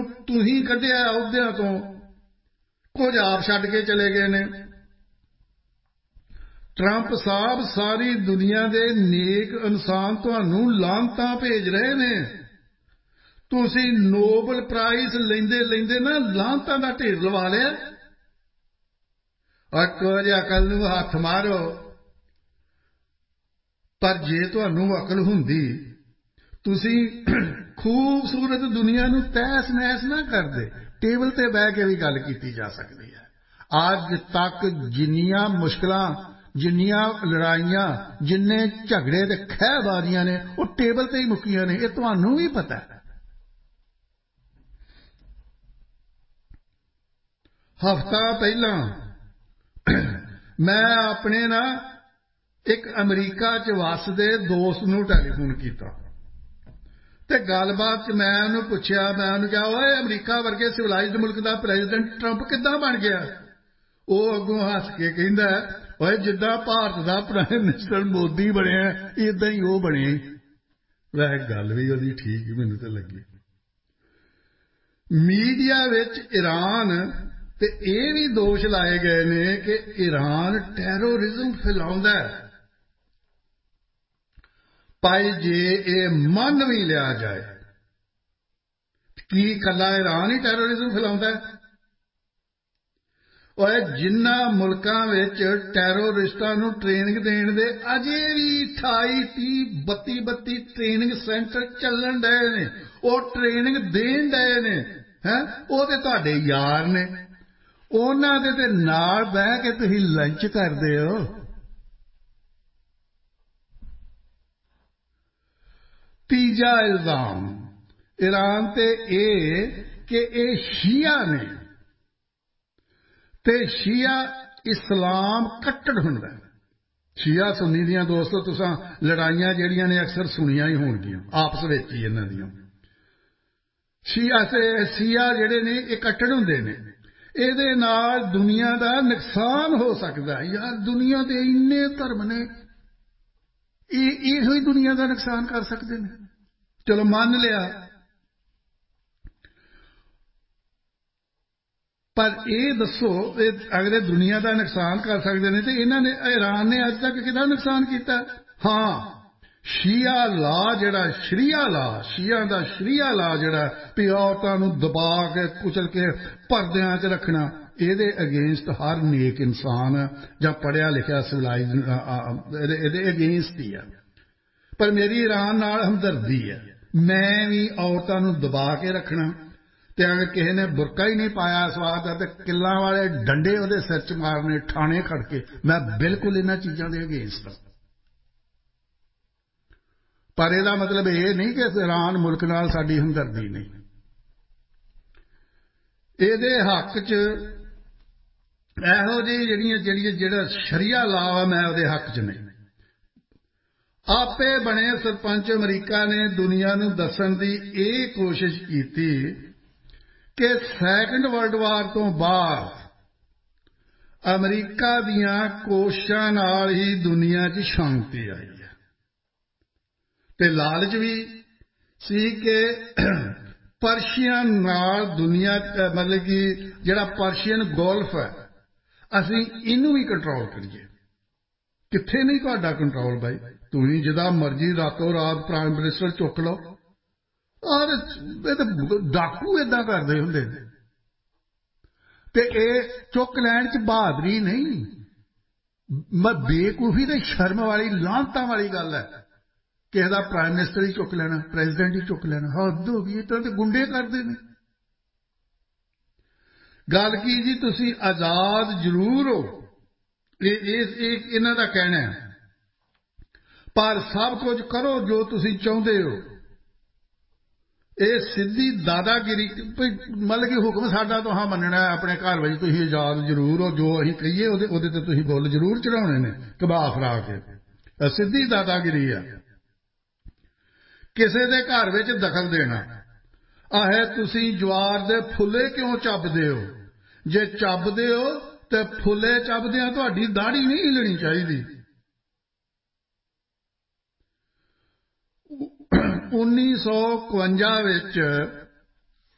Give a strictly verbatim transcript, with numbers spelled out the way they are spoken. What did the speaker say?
तुसीं कढिया अहुदियां तो, कुछ आप छड्ड के चले गए ने। ट्रंप साहब सारी दुनिया के नेक इंसान तुहानू लानतां भेज रहे ने। तुसीं नोबल प्राइज लेंदे लेंदे ना लानतां दा ढेर लवा लिया। और कुछ अकल नू हथ मारो। पर जे तुहानू अकल हुंदी तुसीं खूबसूरत दुनिया नू तहस नहस ना करदे। टेबल ते बह के भी गल कीती जा सकती है। अज तक जिन्नियां मुश्किलां, जिन्नियां लड़ाइयां, जिन्ने झगड़े ते खहबाजियां ने वो टेबल ते ही मुक्कियां ने। ये तुहानू भी पता है। हफ्ता पहला मैं अपने ना एक अमरीका च वसदे दोस्त नू टैलीफोन किया ते गलबात मैं उन्होंने पूछया, मैं उन्होंने कहा ओए अमरीका वर्गे सिविलाइज्ड मुल्क का प्रेजिडेंट ट्रंप किद्दां बन गया। वो अगों हस के कहंदा ओए जिद्दां भारत का प्राइम मिनिस्टर मोदी बने इदां ही वो बने। वैसे गल भी उहदी ठीक ही मैनूं तां लगी। मीडिया विच ईरान ते ये भी दोष लाए गए ने कि ईरान टैरोरिज्म फैलाउंदा है। भाई जे ये मन भी लिया जाए कि कला ईरान ही टैरोरिज्म फैलाउंदा है। और जिन्ना मुल्कां विच टैरोरिस्टां नूं ट्रेनिंग देण दे अजे भी अठाई तीह बत्ती बत्ती ट्रेनिंग सेंटर चलन डे ने। वो ट्रेनिंग देण डे ने है। वो ते तुहाडे यार ने। उन्हां दे ते नाल बह के तुसीं लंच करदे हो। तीजा इल्जाम ईरान ते ये कि ये शिया ने ते शिया इस्लाम कट्टर हुंदा है। शिया सुन्नी दियां दोस्तों तुसां लड़ाइयां जिहड़ियां ने अक्सर सुनियां ही होणगियां आपस विच ही इन्हां दियां। शिया ते शिया जिहड़े ने ये कट्टर हुंदे ने। इहदे नाल दुनिया दा नुकसान हो सकदा है। यार दुनिया दे इन्ने धर्म ने, इहो ही दुनिया का नुकसान कर सकते हैं। चलो मान लिया, पर यह दसो अगर दुनिया का नुकसान कर सकते हैं तो इन्होंने ईरान ने अज तक कितना नुकसान किया। हाँ शिया ला जड़ा शरिया ला शिया का शरिया ला जड़ा भी औरतों दबा के कुचल के परदियां च रखना ये अगेंस्ट हर नेक इंसान या पढ़िया लिखा सिविलाइज अगेंस्ट ही है। पर मेरी ईरान नाल हमदर्दी है। मैं भी औरतों दबा के रखना ते अगर किसी ने बुरका ही नहीं पाया स्वाद है तो किलों वाले डंडे वो सिर च मारने ठाणे खड़के। मैं बिल्कुल इन्हां चीज़ों के अगेंस्ट हाँ। पर यह मतलब ये नहीं कि ईरान मुल्क नाल साडी हमदर्दी नहीं। ये हक च इहो जी जिहड़ियां जिहड़ियां जिहड़ा शरिया ला मैं उहदे हक च नहीं। आपे बने सरपंच अमरीका ने दुनिया नूं दसन दी ये कोशिश की कि सैकंड वर्ल्ड वार तो बाद अमरीका दियां कोशिशां नाल ही दुनिया च शांति आई है। ते लालच भी सी कि पर्शियन नाल दुनिया मतलब कि जिहड़ा पर्शियन गोल्फ है असीं इनू भी कंट्रोल करिए। कित्थे नहीं तुहाडा कंट्रोल भाई। तुसीं जिदा मर्जी रातों रात प्राइम मिनिस्टर चुक लो। और डाकू इदां करदे हुंदे ने ते इह चुक लैण च बहादरी नहीं बेवकूफी ते शर्म वाली लानतां वाली गल है। किसी का प्राइम मिनिस्टर ही चुक लेना, प्रेजिडेंट ही चुक लेना। हद हो गई। इस तो गुंडे करते हैं। गल की जी तुसीं आजाद जरूर हो इन्हां दा कहना है पर सब कुछ करो जो तुसीं चाहुंदे हो। ये सीधी दादागिरी मतलब कि हुक्म साडा तुहां मनना है अपने घर में तुसीं आजाद जरूर हो। जो असीं कहीए उहदे उहदे ते तुसीं बुल जरूर चढ़ाउणे ने घबा फरा के। सीधी दादागिरी है। किसी के घर में दखल देना आहे तुसीं जवार दे फुले क्यों चबदे हो। जे चबदे हो तो फुले चबदियां तुहाडी दाढ़ी नहीं हिलनी चाहिए। उन्नीस सौ इकवंजा विच